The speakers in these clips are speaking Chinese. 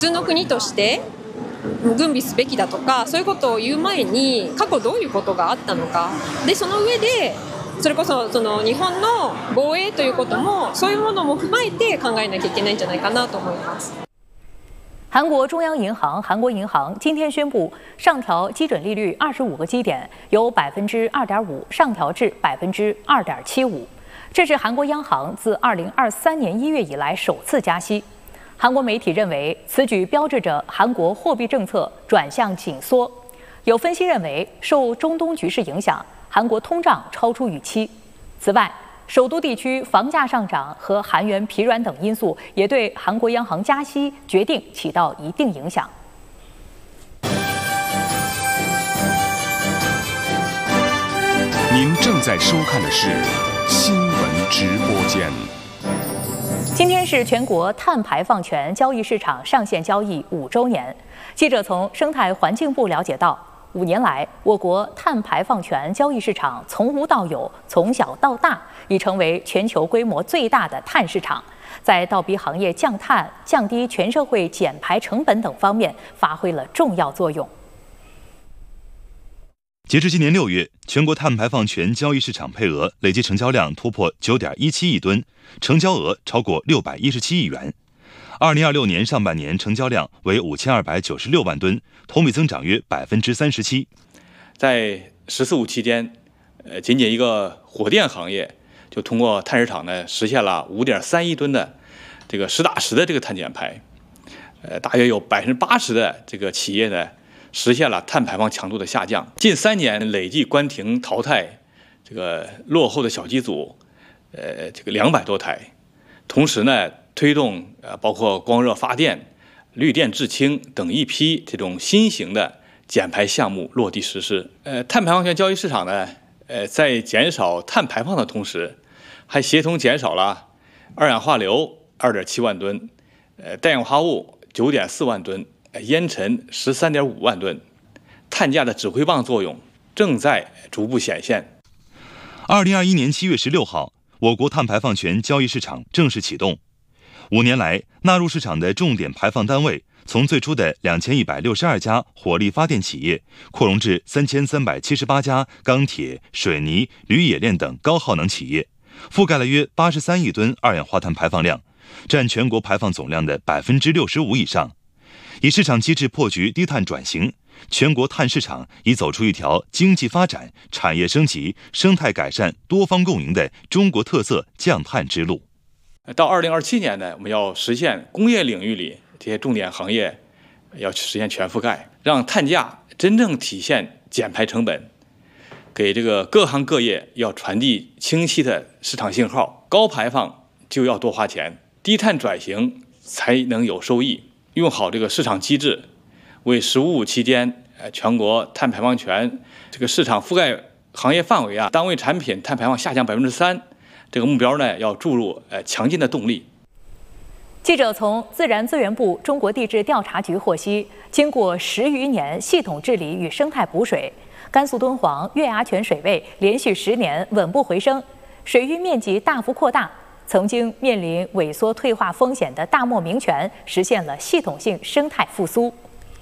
普通の国として軍備すべきだとか、そういうことを言う前に過去どういうことがあったのか、でその上でそれこそ日本の防衛ということもそういうものも踏まえて考えなきゃいけないんじゃないかなと思います。 韩国中央银行韩国银行今天宣布上调基准利率25个基点，由2.5%上调至2.75%，这是韩国央行自2023年1月以来首次加息。韩国媒体认为，此举标志着韩国货币政策转向紧缩。有分析认为，受中东局势影响，韩国通胀超出预期。此外，首都地区房价上涨和韩元疲软等因素也对韩国央行加息决定起到一定影响。 您正在收看的是新闻直播间。 今天是全国碳排放权交易市场上线交易5周年。记者从生态环境部了解到，5年来，我国碳排放权交易市场从无到有，从小到大，已成为全球规模最大的碳市场，在倒逼行业降碳、降低全社会减排成本等方面发挥了重要作用。 截至今年6月，全国碳排放权交易市场配额累计成交量突破 9.17 亿吨，成交额超过617亿元。2026年上半年成交量为5296万吨，同比增长约37%。 在“十四五”期间，仅一个火电行业就通过碳市场呢，实现了5.3亿吨的这个实打实的这个碳减排。大约有80%的这个企业呢，实现了碳排放强度的下降。近3年累计关停淘汰这个落后的小机组，这个200多台。同时呢，推动包括光热发电、绿电制氢等一批这种新型的减排项目落地实施。碳排放权交易市场呢，在减少碳排放的同时，还协同减少了二氧化硫2.7万吨，氮氧化物9.4万吨，烟尘13.5万吨，碳价的指挥棒作用正在逐步显现。 2021年7月16号，我国碳排放权交易市场正式启动。5年来，纳入市场的重点排放单位从最初的2162家火力发电企业，扩容至3378家钢铁、水泥、铝冶炼等高耗能企业，覆盖了约83亿吨二氧化碳排放量，占全国排放总量的65%以上。以市场机制破局低碳转型，全国碳市场已走出一条经济发展、产业升级、生态改善多方共赢的中国特色降碳之路。 到2027年呢，我们要实现工业领域里这些重点行业要实现全覆盖，让碳价真正体现减排成本，给这个各行各业要传递清晰的市场信号。高排放就要多花钱，低碳转型才能有收益。用好这个市场机制，为“十五五”期间全国碳排放权这个市场覆盖行业范围单位产品碳排放下降3%，这个目标呢要注入强劲的动力。 记者从自然资源部中国地质调查局获悉，经过10余年系统治理与生态补水，甘肃敦煌月牙泉水位连续10年稳步回升，水域面积大幅扩大。曾经面临萎缩退化风险的大漠明泉实现了系统性生态复苏。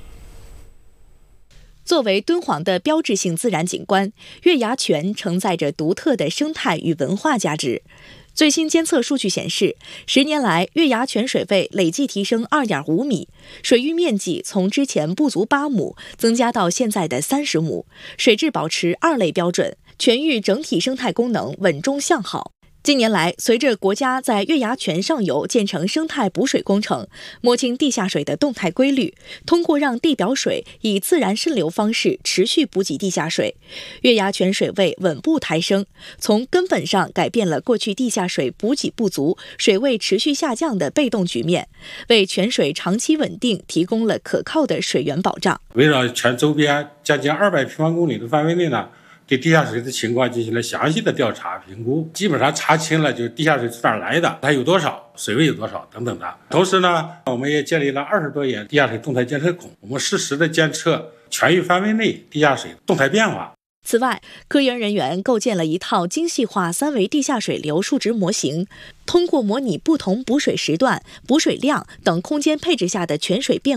作为敦煌的标志性自然景观，月牙泉承载着独特的生态与文化价值。最新监测数据显示，10年来，月牙泉水位累计提升2.5米，水域面积从之前不足8亩增加到现在的30亩，水质保持2类标准，泉域整体生态功能稳中向好。近年来，随着国家在月牙泉上游建成生态补水工程，摸清地下水的动态规律，通过让地表水以自然渗流方式持续补给地下水，月牙泉水位稳步抬升，从根本上改变了过去地下水补给不足、水位持续下降的被动局面，为泉水长期稳定提供了可靠的水源保障。 围绕泉周边将近200平方公里的范围内呢，对地下水的情况进行了详细的调查评估，基本上查清了就是地下水从哪儿来的，它有多少，水位有多少等等的。同时呢，我们也建立了20多眼地下水动态监测孔，我们实时的监测泉域范围内地下水动态变化。 此外，科研人员构建了一套精细化3维地下水流数值模型，通过模拟不同补水时段、补水量等空间配置下的泉水变